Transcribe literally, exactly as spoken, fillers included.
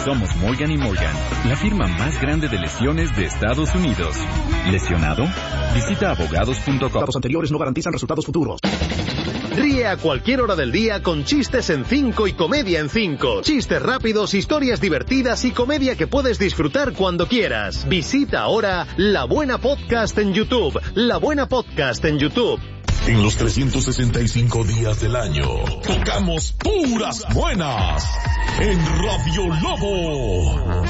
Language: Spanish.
Somos Morgan y Morgan, la firma más grande de lesiones de Estados Unidos. ¿Lesionado? Visita abogados punto com. Datos anteriores no garantizan resultados futuros. Ríe a cualquier hora del día con Chistes en cinco y Comedia en cinco. Chistes rápidos, historias divertidas y comedia que puedes disfrutar cuando quieras. Visita ahora La Buena Podcast en YouTube. La Buena Podcast en YouTube. En los trescientos sesenta y cinco días del año, tocamos puras buenas en Radio Lobo.